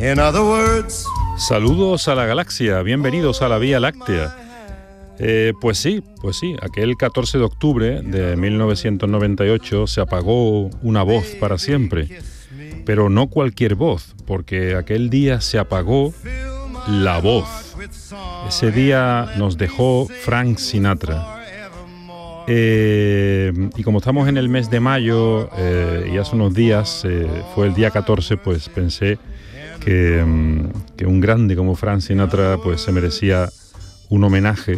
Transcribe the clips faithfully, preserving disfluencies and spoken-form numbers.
In other words, saludos a la galaxia, bienvenidos a la Vía Láctea. Eh, pues sí, pues sí, aquel catorce de octubre de mil novecientos noventa y ocho se apagó una voz para siempre, pero no cualquier voz, porque aquel día se apagó la voz. Ese día nos dejó Frank Sinatra. Eh, y como estamos en el mes de mayo eh, y hace unos días eh, fue el día catorce, pues pensé que, que un grande como Frank Sinatra pues se merecía un homenaje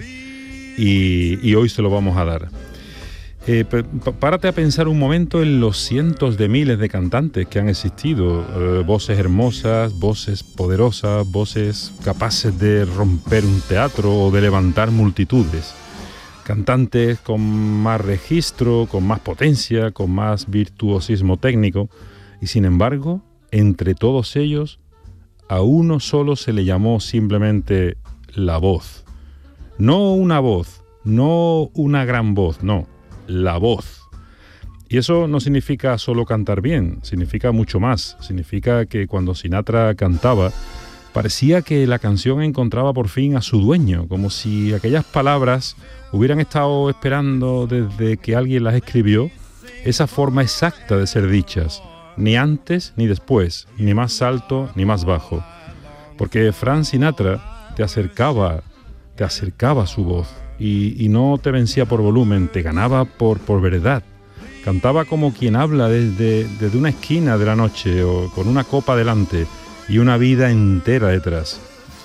y, y hoy se lo vamos a dar. Eh, párate a pensar un momento en los cientos de miles de cantantes que han existido, eh, voces hermosas, voces poderosas, voces capaces de romper un teatro o de levantar multitudes. Cantantes con más registro, con más potencia, con más virtuosismo técnico, y sin embargo, entre todos ellos, a uno solo se le llamó simplemente la voz. No una voz, no una gran voz, no, la voz. Y eso no significa solo cantar bien, significa mucho más. Significa que cuando Sinatra cantaba, parecía que la canción encontraba por fin a su dueño, como si aquellas palabras hubieran estado esperando desde que alguien las escribió esa forma exacta de ser dichas, ni antes ni después, ni más alto ni más bajo. Porque Frank Sinatra te acercaba, te acercaba su voz y, y no te vencía por volumen, te ganaba por, por verdad. Cantaba como quien habla desde, desde una esquina de la noche o con una copa delante y una vida entera detrás.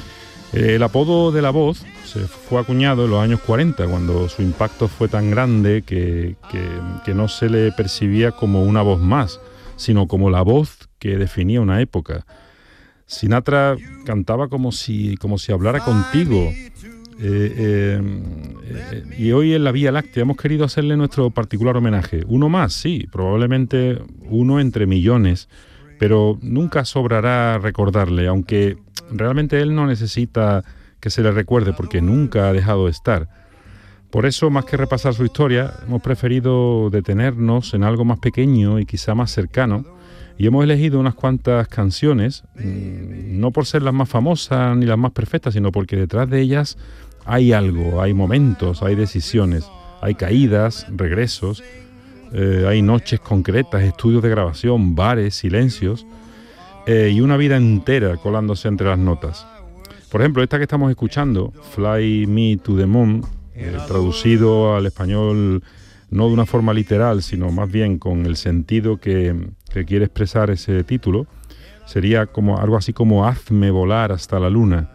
El apodo de la voz se fue acuñado en los años cuarenta, cuando su impacto fue tan grande que, que, que no se le percibía como una voz más, sino como la voz que definía una época. Sinatra cantaba como si, como si hablara contigo. Eh, eh, eh, y hoy en la Vía Láctea hemos querido hacerle nuestro particular homenaje. Uno más, sí, probablemente uno entre millones, pero nunca sobrará recordarle, aunque realmente él no necesita que se le recuerde porque nunca ha dejado de estar. Por eso, más que repasar su historia, hemos preferido detenernos en algo más pequeño y quizá más cercano, y hemos elegido unas cuantas canciones, no por ser las más famosas ni las más perfectas, sino porque detrás de ellas hay algo, hay momentos, hay decisiones, hay caídas, regresos, eh, hay noches concretas, estudios de grabación, bares, silencios, eh, y una vida entera colándose entre las notas. Por ejemplo, esta que estamos escuchando, Fly Me to the Moon, eh, traducido al español no de una forma literal, sino más bien con el sentido que, que quiere expresar ese título, sería como algo así como Hazme volar hasta la luna.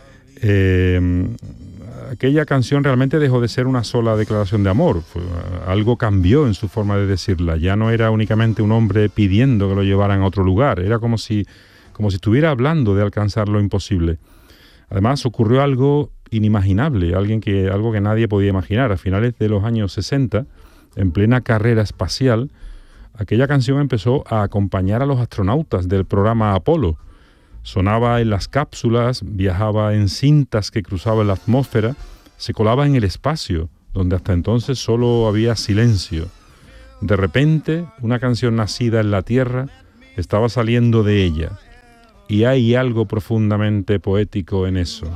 Eh, aquella canción realmente dejó de ser una sola declaración de amor. Fue, algo cambió en su forma de decirla. Ya no era únicamente un hombre pidiendo que lo llevaran a otro lugar. Era como si, como si estuviera hablando de alcanzar lo imposible. Además, ocurrió algo inimaginable, alguien que, algo que nadie podía imaginar. A finales de los años sesenta, en plena carrera espacial, aquella canción empezó a acompañar a los astronautas del programa Apolo. Sonaba en las cápsulas, viajaba en cintas que cruzaban la atmósfera, se colaba en el espacio, donde hasta entonces solo había silencio. De repente, una canción nacida en la Tierra estaba saliendo de ella, y hay algo profundamente poético en eso.